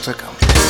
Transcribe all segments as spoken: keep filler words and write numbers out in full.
czekam.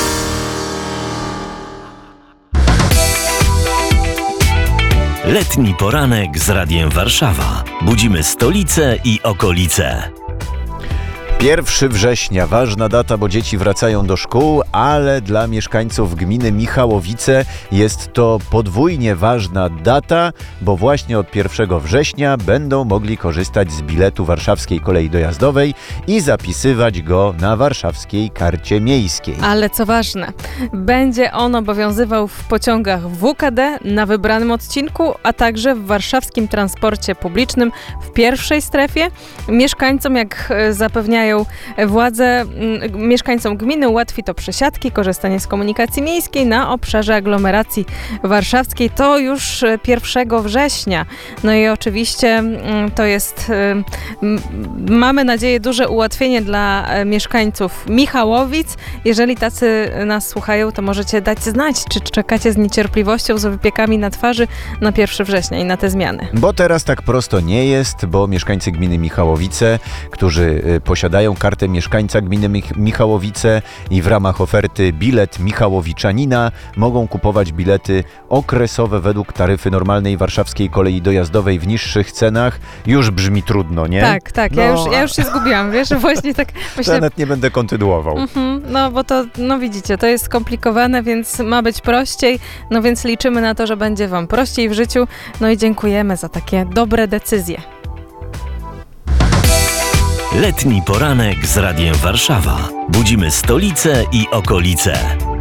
Letni poranek z Radiem Warszawa. Budzimy stolicę i okolice. pierwszego września, ważna data, bo dzieci wracają do szkół, ale dla mieszkańców gminy Michałowice jest to podwójnie ważna data, bo właśnie od pierwszego września będą mogli korzystać z biletu warszawskiej kolei dojazdowej i zapisywać go na warszawskiej karcie miejskiej. Ale co ważne, będzie on obowiązywał w pociągach W K D na wybranym odcinku, a także w warszawskim transporcie publicznym w pierwszej strefie. Mieszkańcom, jak zapewniają władze, mieszkańcom gminy ułatwi to przesiadki, korzystanie z komunikacji miejskiej na obszarze aglomeracji warszawskiej. To już pierwszego września. No i oczywiście to jest, mamy nadzieję, duże ułatwienie dla mieszkańców Michałowic. Jeżeli tacy nas słuchają, to możecie dać znać, czy czekacie z niecierpliwością, z wypiekami na twarzy na pierwszego września i na te zmiany. Bo teraz tak prosto nie jest, bo mieszkańcy gminy Michałowice, którzy posiadają kartę mieszkańca gminy Mich- Michałowice i w ramach oferty bilet Michałowiczanina mogą kupować bilety okresowe według taryfy normalnej warszawskiej kolei dojazdowej w niższych cenach. Już brzmi trudno, nie? Tak, tak. No, Ja, już, ja już się zgubiłam, wiesz, właśnie tak myślę. Nawet nie będę kontynuował. Mhm, no bo to, no widzicie, to jest skomplikowane, więc ma być prościej, no więc liczymy na to, że będzie wam prościej w życiu, no i dziękujemy za takie dobre decyzje. Letni poranek z Radiem Warszawa. Budzimy stolicę i okolice.